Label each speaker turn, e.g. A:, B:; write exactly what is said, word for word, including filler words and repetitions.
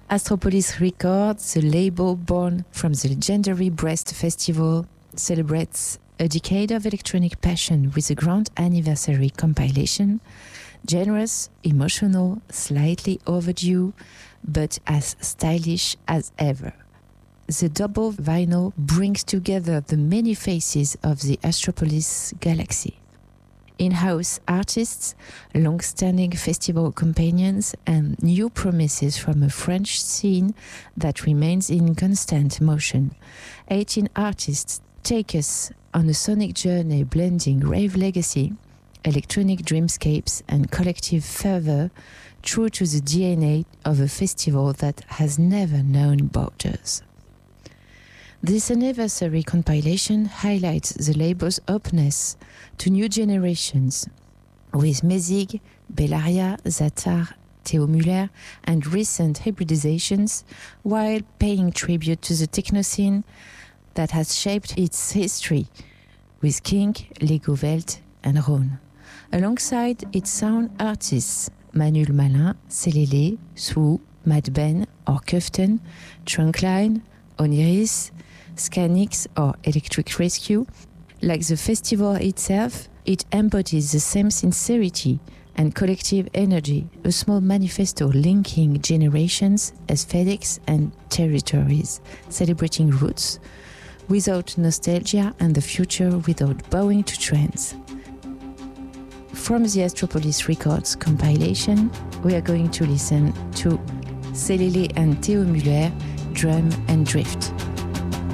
A: Astropolis Records, the label born from the legendary Brest Festival, celebrates a decade of electronic passion with a grand anniversary compilation, generous, emotional, slightly overdue, but as stylish as ever. The double vinyl brings together the many faces of the Astropolis galaxy. In-house artists, long-standing festival companions, and new promises from a French scene that remains in constant motion. eighteen artists take us on a sonic journey blending rave legacy, electronic dreamscapes, and collective fervor, true to the D N A of a festival that has never known borders. This anniversary compilation highlights the label's openness to new generations, with Mezig, Bellaria, Zatar, Theo Müller, and recent hybridizations, while paying tribute to the techno scene that has shaped its history, with Kink, Lego Welt, and Rhône. Alongside its sound artists, Manuel Malin, Selele, Swoo, Mad Ben, or Kuften, Trunkline, Oniris, Scanix, or Electric Rescue, like the festival itself, it embodies the same sincerity and collective energy, a small manifesto linking generations, aesthetics, and territories, celebrating roots, without nostalgia, and the future without bowing to trends. From the Astropolis Records compilation, we are going to listen to Selele and Theo Müller, Drum and Drift.